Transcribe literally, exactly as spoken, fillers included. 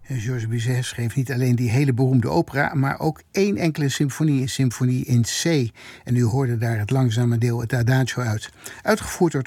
Georges Bizet schreef niet alleen die hele beroemde opera, maar ook één enkele symfonie, een symfonie in C. En u hoorde daar het langzame deel, het Adagio uit. Uitgevoerd door